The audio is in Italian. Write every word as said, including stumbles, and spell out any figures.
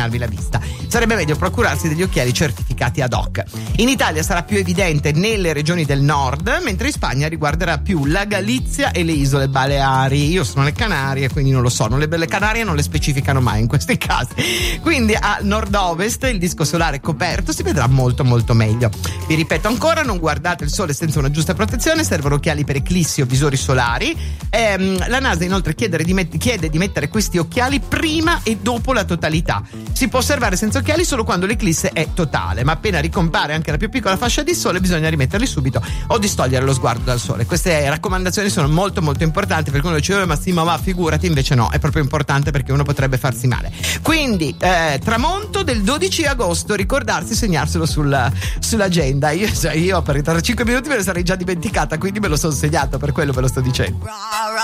rovinarvi la vista. Sarebbe meglio procurarsi degli occhiali certificati ad hoc. In Italia sarà più evidente nelle regioni del nord, mentre in Spagna riguarderà più la Galizia e le isole Baleari. Io sono le Canarie, quindi non lo so, non le, le Canarie non le specificano mai in questi casi. Quindi a nord-ovest il disco solare coperto si vedrà molto molto meglio. Vi ripeto ancora, non guardate il sole senza una giusta protezione, servono occhiali per eclissi o visori solari. Ehm, la NASA inoltre chiede di, met- chiede di mettere questi occhiali prima e dopo la totalità. Si può osservare senza occhiali solo quando l'eclisse è totale, ma appena ricompare anche la più piccola fascia di sole bisogna rimetterli subito o distogliere lo sguardo dal sole. Queste raccomandazioni sono molto molto importanti, perché uno dice: ma sì, ma va, figurati. Invece no, è proprio importante, perché uno potrebbe farsi male. Quindi eh, tramonto del dodici agosto, ricordarsi, segnarselo sul, sull'agenda. Io, io per tra cinque minuti me ne sarei già dimenticata, quindi me lo sono segnato, per quello ve lo sto dicendo.